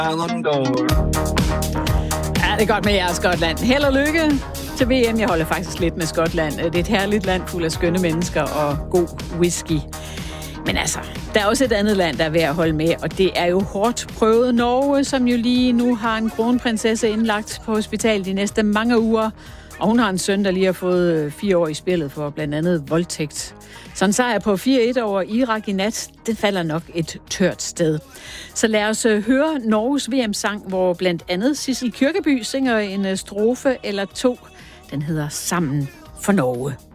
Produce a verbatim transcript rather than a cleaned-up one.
Ballon d'Or. Ja, det er godt med jer, Skotland. Held og lykke til V M. Jeg holder faktisk lidt med Skotland. Det er et herligt land fuld af skønne mennesker og god whisky. Men altså, der er også et andet land, der er ved at holde med, og det er jo hårdt prøvet Norge, som jo lige nu har en kronprinsesse indlagt på hospital de næste mange uger. Og hun har en søn, der lige har fået fire år i spillet for blandt andet voldtægt. Så en sejr på fire et over Irak i nat, det falder nok et tørt sted. Så lad os høre Norges V M-sang, hvor blandt andet Sissel Kyrkjebø synger en strofe eller to. Den hedder Sammen for Norge.